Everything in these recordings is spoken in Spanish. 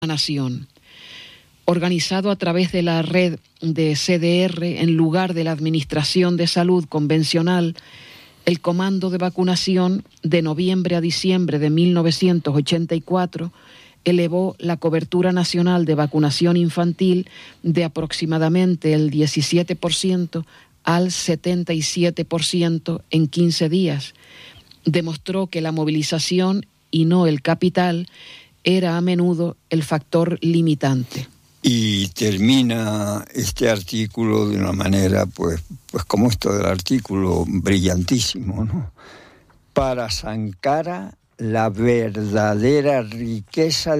nación. Organizado a través de la red de CDR en lugar de la Administración de Salud convencional, el Comando de Vacunación de noviembre a diciembre de 1984 elevó la cobertura nacional de vacunación infantil de aproximadamente el 17% al 77% en 15 días. Demostró que la movilización y no el capital era a menudo el factor limitante. Y termina este artículo de una manera, pues como esto del artículo, brillantísimo, ¿no? Para Sankara, la verdadera riqueza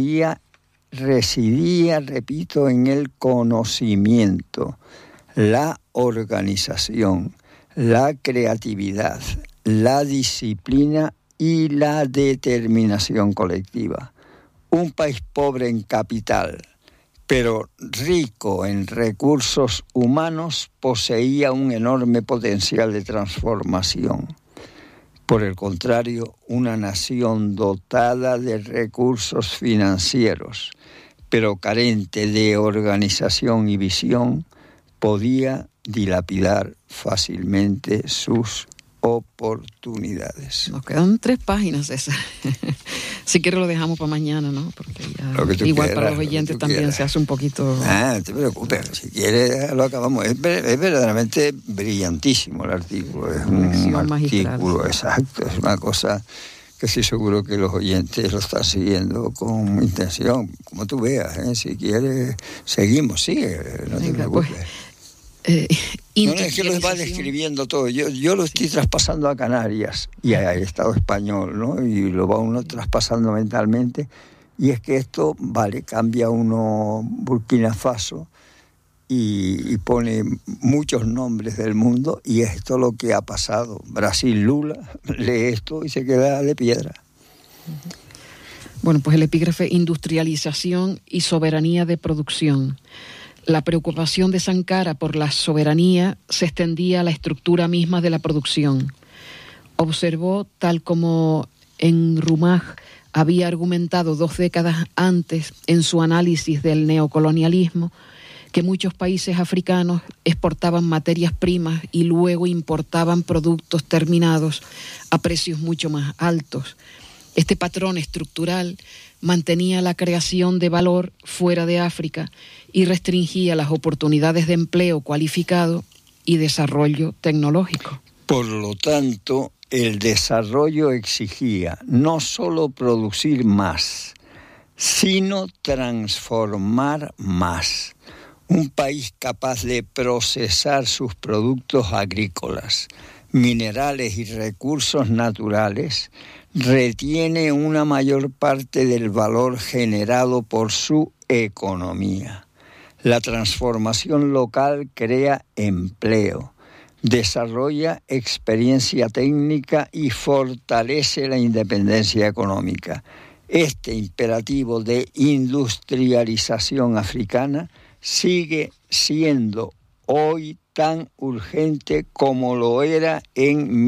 residía, repito, en el conocimiento, la organización, la creatividad, la disciplina y la determinación colectiva. Un país pobre en capital, pero rico en recursos humanos, poseía un enorme potencial de transformación. Por el contrario, una nación dotada de recursos financieros, pero carente de organización y visión, podía dilapidar fácilmente sus oportunidades. Nos quedan 3 páginas, César. Si quieres lo dejamos para mañana, ¿no? Porque ya igual quieras, para los oyentes también quieras. Se hace un poquito... No te preocupes, si quieres lo acabamos. Es verdaderamente brillantísimo el artículo. Es un artículo exacto, es una cosa que estoy seguro que los oyentes lo están siguiendo con intención. Como tú veas, si quieres, seguimos, sigue, no te preocupes. Pues, no es que lo va describiendo todo. Yo lo estoy traspasando a Canarias y al Estado español, ¿no? Y lo va uno traspasando mentalmente. Y es que esto, cambia uno Burkina Faso y pone muchos nombres del mundo, y esto es lo que ha pasado. Brasil, Lula, lee esto y se queda de piedra. Bueno, pues el epígrafe: industrialización y soberanía de producción. La preocupación de Sankara por la soberanía se extendía a la estructura misma de la producción. Observó, tal como Enrumaj había argumentado 2 décadas antes en su análisis del neocolonialismo, que muchos países africanos exportaban materias primas y luego importaban productos terminados a precios mucho más altos. Este patrón estructural mantenía la creación de valor fuera de África y restringía las oportunidades de empleo cualificado y desarrollo tecnológico. Por lo tanto, el desarrollo exigía no solo producir más, sino transformar más. Un país capaz de procesar sus productos agrícolas, minerales y recursos naturales retiene una mayor parte del valor generado por su economía. La transformación local crea empleo, desarrolla experiencia técnica y fortalece la independencia económica. Este imperativo de industrialización africana sigue siendo hoy tan urgente como lo era en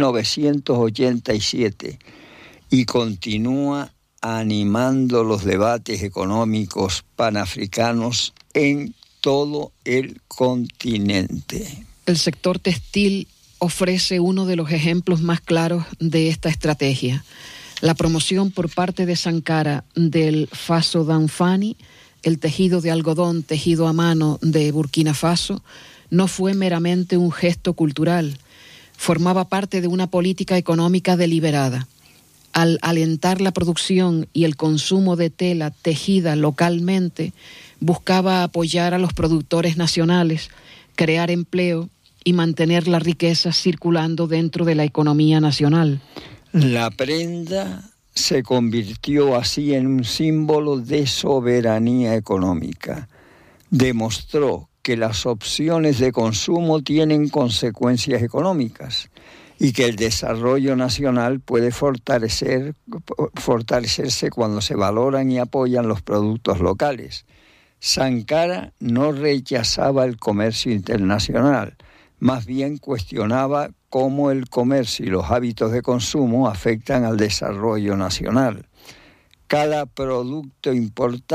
1987 y continúa animando los debates económicos panafricanos en todo el continente. El sector textil ofrece uno de los ejemplos más claros de esta estrategia. La promoción por parte de Sankara del Faso Danfani, el tejido de algodón tejido a mano de Burkina Faso, no fue meramente un gesto cultural, formaba parte de una política económica deliberada. Al alentar la producción y el consumo de tela tejida localmente, buscaba apoyar a los productores nacionales, crear empleo y mantener la riqueza circulando dentro de la economía nacional. La prenda se convirtió así en un símbolo de soberanía económica. Demostró que las opciones de consumo tienen consecuencias económicas y que el desarrollo nacional puede fortalecerse cuando se valoran y apoyan los productos locales. Sankara no rechazaba el comercio internacional, más bien cuestionaba cómo el comercio y los hábitos de consumo afectan al desarrollo nacional. cada producto importante